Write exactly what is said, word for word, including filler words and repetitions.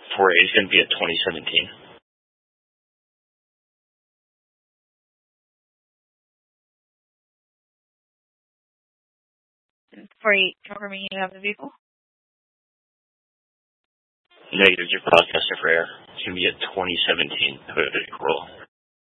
four A is going to be a twenty seventeen. For confirming you have the vehicle? Negative, your broadcaster for air. It's going to be a twenty seventeen Toyota Corolla.